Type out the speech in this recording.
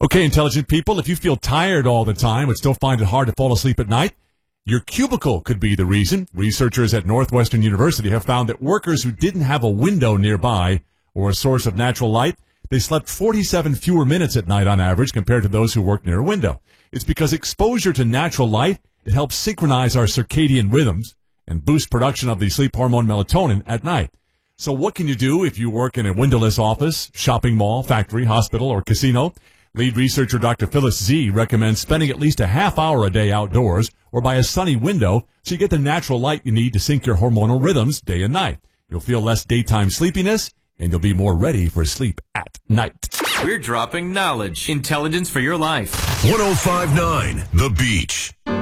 Okay, intelligent people, if you feel tired all the time but still find it hard to fall asleep at night, your cubicle could be the reason. Researchers at Northwestern University have found that workers who didn't have a window nearby or a source of natural light, they slept 47 fewer minutes at night on average compared to those who worked near a window. It's because exposure to natural light, it helps synchronize our circadian rhythms and boost production of the sleep hormone melatonin at night. So what can you do if you work in a windowless office, shopping mall, factory, hospital, or casino? Lead researcher Dr. Phyllis Z recommends spending at least a half hour a day outdoors or by a sunny window so you get the natural light you need to sync your hormonal rhythms day and night. You'll feel less daytime sleepiness, and you'll be more ready for sleep at night. We're dropping knowledge. Intelligence for your life. 105.9 The Beach.